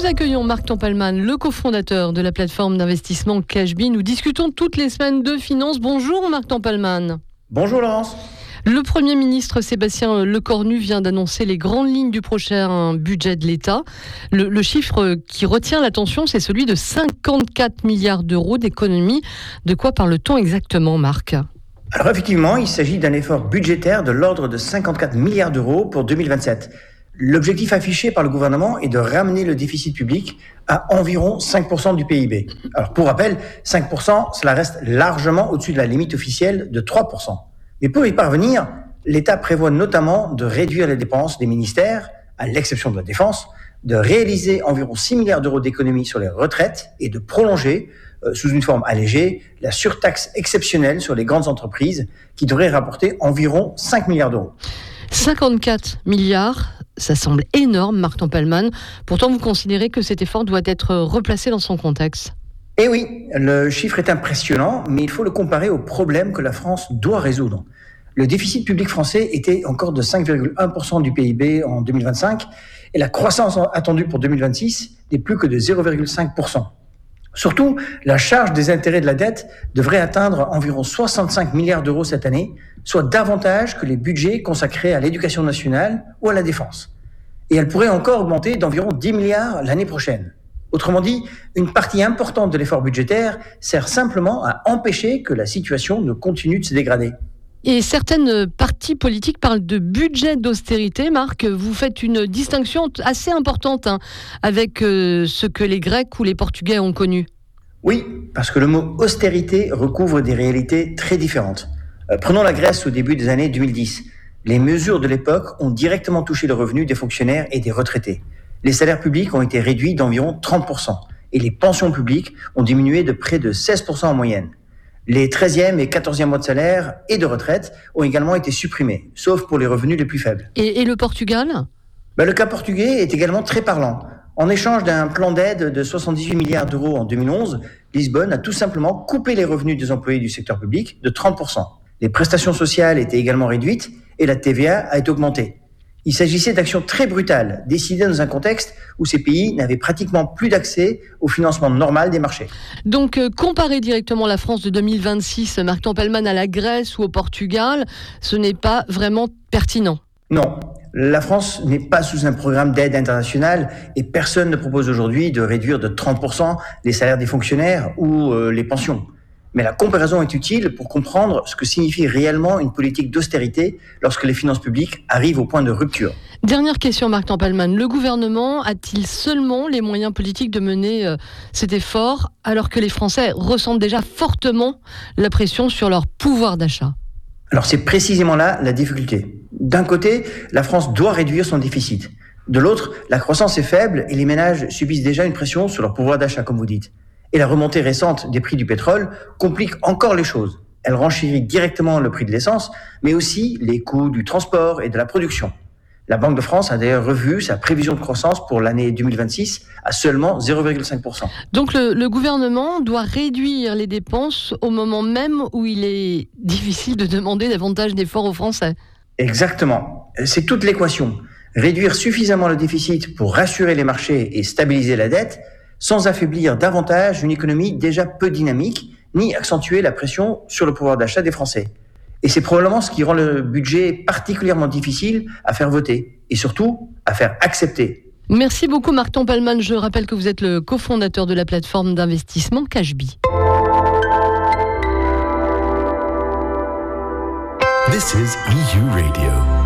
Nous accueillons Marc Tempelman, le cofondateur de la plateforme d'investissement Cashbee. Nous discutons toutes les semaines de finances. Bonjour Marc Tempelman. Bonjour Laurence. Le Premier ministre Sébastien Lecornu vient d'annoncer les grandes lignes du prochain budget de l'État. Le chiffre qui retient l'attention, c'est celui de 54 milliards d'euros d'économies. De quoi parle-t-on exactement, Marc ? Alors effectivement, il s'agit d'un effort budgétaire de l'ordre de 54 milliards d'euros pour 2027. L'objectif affiché par le gouvernement est de ramener le déficit public à environ 5% du PIB. Alors pour rappel, 5%, cela reste largement au-dessus de la limite officielle de 3%. Mais pour y parvenir, l'État prévoit notamment de réduire les dépenses des ministères, à l'exception de la défense, de réaliser environ 6 milliards d'euros d'économies sur les retraites et de prolonger, sous une forme allégée, la surtaxe exceptionnelle sur les grandes entreprises qui devrait rapporter environ 5 milliards d'euros. 54 milliards, ça semble énorme, Marc Tempelman. Pourtant, vous considérez que cet effort doit être replacé dans son contexte. Eh oui, le chiffre est impressionnant, mais il faut le comparer aux problèmes que la France doit résoudre. Le déficit public français était encore de 5,1% du PIB en 2025 et la croissance attendue pour 2026 n'est plus que de 0,5%. Surtout, la charge des intérêts de la dette devrait atteindre environ 65 milliards d'euros cette année, soit davantage que les budgets consacrés à l'éducation nationale ou à la défense. Et elle pourrait encore augmenter d'environ 10 milliards l'année prochaine. Autrement dit, une partie importante de l'effort budgétaire sert simplement à empêcher que la situation ne continue de se dégrader. Et certaines partis politiques parlent de budget d'austérité. Marc, vous faites une distinction assez importante avec ce que les Grecs ou les Portugais ont connu. Oui, parce que le mot austérité recouvre des réalités très différentes. Prenons la Grèce au début des années 2010. Les mesures de l'époque ont directement touché le revenu des fonctionnaires et des retraités. Les salaires publics ont été réduits d'environ 30% et les pensions publiques ont diminué de près de 16% en moyenne. Les 13e et 14e mois de salaire et de retraite ont également été supprimés, sauf pour les revenus les plus faibles. Et le Portugal ? Le cas portugais est également très parlant. En échange d'un plan d'aide de 78 milliards d'euros en 2011, Lisbonne a tout simplement coupé les revenus des employés du secteur public de 30%. Les prestations sociales étaient également réduites et la TVA a été augmentée. Il s'agissait d'actions très brutales, décidées dans un contexte où ces pays n'avaient pratiquement plus d'accès au financement normal des marchés. Donc, comparer directement la France de 2026, Marc Tempelman, à la Grèce ou au Portugal, ce n'est pas vraiment pertinent. Non, la France n'est pas sous un programme d'aide internationale et personne ne propose aujourd'hui de réduire de 30% les salaires des fonctionnaires ou les pensions. Mais la comparaison est utile pour comprendre ce que signifie réellement une politique d'austérité lorsque les finances publiques arrivent au point de rupture. Dernière question, Marc Tempelman. Le gouvernement a-t-il seulement les moyens politiques de mener cet effort alors que les Français ressentent déjà fortement la pression sur leur pouvoir d'achat ? Alors c'est précisément là la difficulté. D'un côté, la France doit réduire son déficit. De l'autre, la croissance est faible et les ménages subissent déjà une pression sur leur pouvoir d'achat, comme vous dites. Et la remontée récente des prix du pétrole complique encore les choses. Elle renchérit directement le prix de l'essence, mais aussi les coûts du transport et de la production. La Banque de France a d'ailleurs revu sa prévision de croissance pour l'année 2026 à seulement 0,5%. Donc le gouvernement doit réduire les dépenses au moment même où il est difficile de demander davantage d'efforts aux Français. Exactement. C'est toute l'équation. Réduire suffisamment le déficit pour rassurer les marchés et stabiliser la dette, sans affaiblir davantage une économie déjà peu dynamique, ni accentuer la pression sur le pouvoir d'achat des Français. Et c'est probablement ce qui rend le budget particulièrement difficile à faire voter, et surtout à faire accepter. Merci beaucoup Marc Tempelman. Je rappelle que vous êtes le cofondateur de la plateforme d'investissement Cashbee. This is EU Radio.